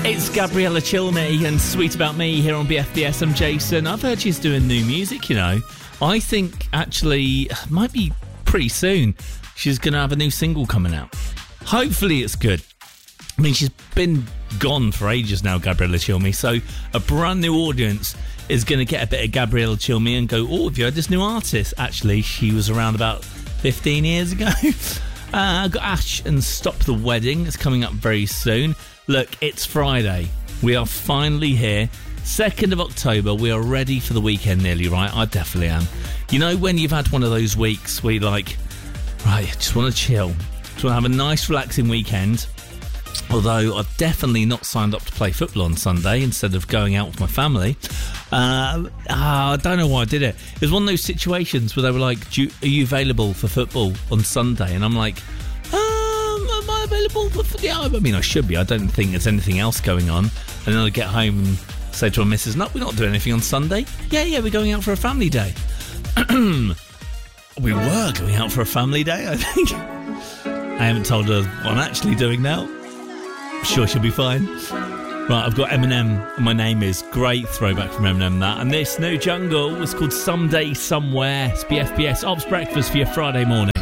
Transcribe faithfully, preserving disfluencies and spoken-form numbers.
It's Gabriella Chilme and Sweet About Me here on B F B S. I'm Jason. I've heard she's doing new music, you know. I think, actually, might be pretty soon, she's going to have a new single coming out. Hopefully it's good. I mean, she's been gone for ages now, Gabriella Chilme, so a brand new audience is going to get a bit of Gabriella Chilme and go, oh, have you heard this new artist? Actually, she was around about fifteen years ago. uh, I've got Ash and Stop the Wedding. It's coming up very soon. Look, it's Friday. We are finally here. second of October. We are ready for the weekend nearly, right? I definitely am. You know when you've had one of those weeks where you're like, right, I just want to chill. Just want to have a nice, relaxing weekend. Although I've definitely not signed up to play football on Sunday instead of going out with my family. Uh, I don't know why I did it. It was one of those situations where they were like, Do you, are you available for football on Sunday? And I'm like, am I available for football? Yeah, I mean, I should be. I don't think there's anything else going on. And then I get home and say to my missus, no, we're not doing anything on Sunday. Yeah, yeah, we're going out for a family day. We were going out for a family day, I think. I haven't told her what I'm actually doing now. I'm sure she'll be fine. Right, I've got Eminem, and my name is. Great throwback from Eminem, that. And this new jungle was called Someday Somewhere. It's B F B S Ops Breakfast for your Friday morning.